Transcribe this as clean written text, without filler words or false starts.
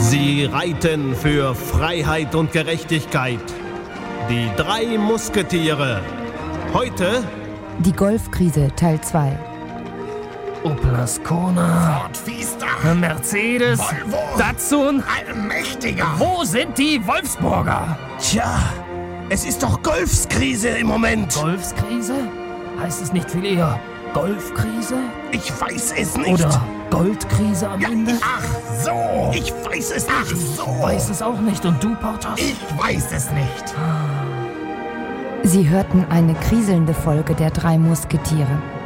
Sie reiten für Freiheit und Gerechtigkeit. Die 3 Musketiere. Heute Die Golfkrise Teil 2. Opel Ascona, Ford Fiesta, Mercedes, Volvo, Datsun. ein mächtiger. Wo sind die Wolfsburger? Tja, es ist doch Golfskrise im Moment. Golfskrise? Heißt es nicht viel eher Golfkrise? Ich weiß es nicht. Oder Goldkrise am Ende? Ach so, ich weiß es nicht. Ach so. Ich weiß es auch nicht. Und du, Porthos? Ich weiß es nicht. Sie hörten eine kriselnde Folge der 3 Musketiere.